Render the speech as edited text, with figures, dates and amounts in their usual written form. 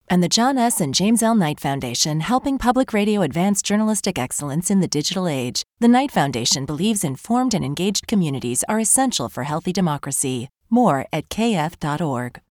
And the John S. and James L. Knight Foundation, helping public radio advance journalistic excellence in the digital age. The Knight Foundation believes informed and engaged communities are essential for healthy democracy. More at kf.org.